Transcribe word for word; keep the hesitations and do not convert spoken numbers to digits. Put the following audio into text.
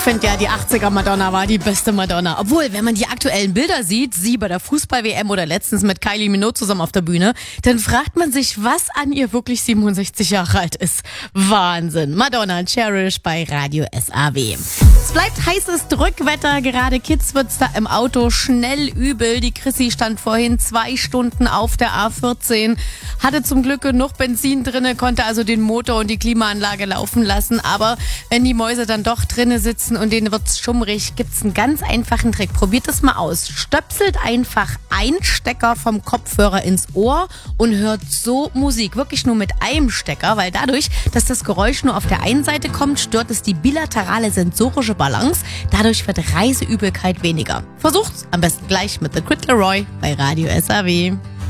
finde ja, die achtziger Madonna war die beste Madonna. Obwohl, wenn man die aktuellen Bilder sieht, sie bei der Fußball-W M oder letztens mit Kylie Minogue zusammen auf der Bühne, dann fragt man sich, was an ihr wirklich siebenundsechzig Jahre alt ist. Wahnsinn. Madonna Cherish bei Radio S A W. Es bleibt heißes Drückwetter. Gerade Kids wird's da im Auto schnell übel. Die Chrissy stand vorhin zwei Stunden auf der A vierzehn, hatte zum Glück genug Benzin drinne, konnte also den Motor und die Klimaanlage laufen lassen. Aber wenn die Mäuse dann doch drinne sitzen und denen wird's schummrig, gibt's einen ganz einfachen Trick. Probiert das mal aus. Stöpselt einfach einen Stecker vom Kopfhörer ins Ohr und hört so Musik. Wirklich nur mit einem Stecker, weil dadurch, dass das Geräusch nur auf der einen Seite kommt, stört es die bilaterale sensorische Balance. Dadurch wird Reiseübelkeit weniger. Versucht's am besten gleich mit The Kid Laroi bei Radio S A W.